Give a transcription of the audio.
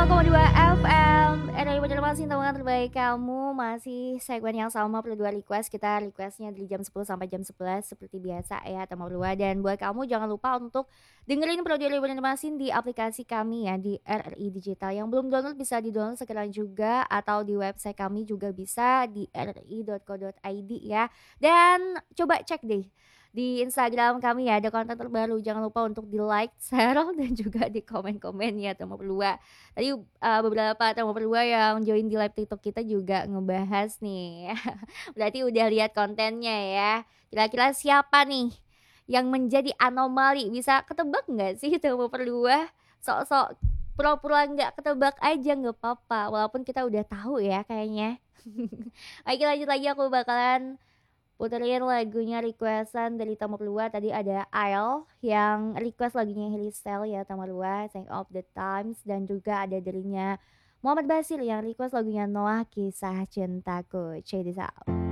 102,2 FM RRI Banjarmasin, tabungan terbaik kamu. Masih segmen yang sama, perlu dua request. Kita requestnya dari jam 10 sampai jam 11 seperti biasa ya, Tama Berdua. Dan buat kamu jangan lupa untuk dengerin Perlu RRI Banjarmasin di aplikasi kami ya, di RRI Digital. Yang belum download bisa di-download sekarang juga, atau di website kami juga bisa di rri.co.id ya. Dan coba cek deh di Instagram kami ya, ada konten terbaru. Jangan lupa untuk di like, share, dan juga di komen-komen ya, Tama Berdua. Tadi beberapa tamu berdua yang join di live TikTok kita juga ngebahas nih. Berarti udah lihat kontennya ya. Kira-kira siapa nih yang menjadi anomali? Bisa ketebak nggak sih tamu berdua? Sok-sok pura-pura nggak ketebak aja nggak apa-apa. Walaupun kita udah tahu ya kayaknya. Oke, lanjut lagi, aku bakalan puterin lagunya requestan dari Tamu Berdua. Tadi ada Ail yang request lagunya Harry Styles ya, Tamu Berdua, Thank of the Times. Dan juga ada darinya Muhammad Basir yang request lagunya Noah, Kisah Cintaku. Check this out.